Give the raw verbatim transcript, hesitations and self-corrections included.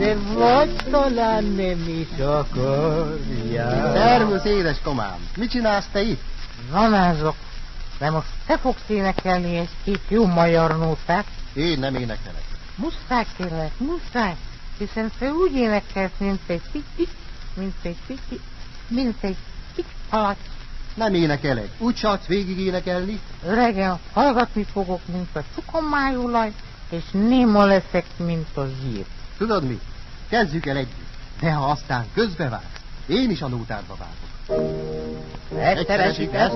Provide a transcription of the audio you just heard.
de vagy talán nem is akarja. Szervusz, édes komám. Mit csinálsz te itt? Zanázok, de most te fogsz énekelni egy-két jó magyar nótát. Én nem énekelek. Muszáj kérlek, muszáj, hiszen te úgy énekelsz, mint egy piti, mint egy piti, mint egy piti alatt. Nem énekelek. Úgy se adsz végig énekelni? Öregem, hallgatni fogok, mint a csukomájulaj, és néma leszek, mint a zsír. Tudod mi? Kezdjük el együtt. De ha aztán közbevágsz, én is a nótádba vágok. Egyszeresített